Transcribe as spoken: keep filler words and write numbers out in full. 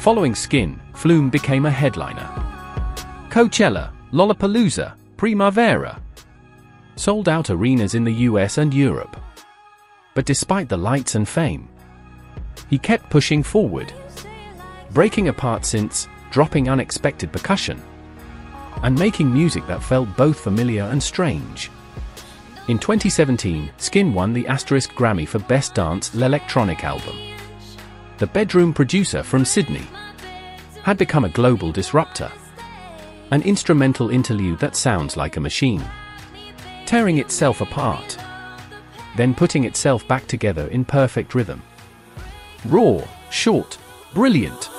Following Skin, Flume became a headliner. Coachella, Lollapalooza, Primavera. Sold out arenas in the U S and Europe. But despite the lights and fame, he kept pushing forward, breaking apart synths, dropping unexpected percussion, and making music that felt both familiar and strange. In twenty seventeen, Skin won the Asterisk Grammy for Best Dance Electronic Album. The bedroom producer from Sydney had become a global disruptor. An instrumental interlude that sounds like a machine, tearing itself apart, then putting itself back together in perfect rhythm. Raw, short, brilliant.